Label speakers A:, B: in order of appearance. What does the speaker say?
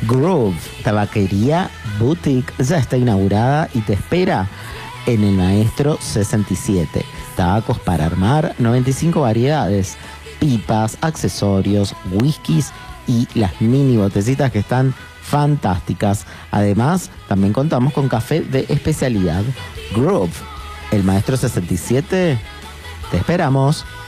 A: Groove, tabaquería boutique, ya está inaugurada y te espera en el Maestro 67. Tabacos para armar, 95 variedades, pipas, accesorios, whiskies y las mini botecitas que están fantásticas. Además, también contamos con café de especialidad. Groove, el Maestro 67, te esperamos.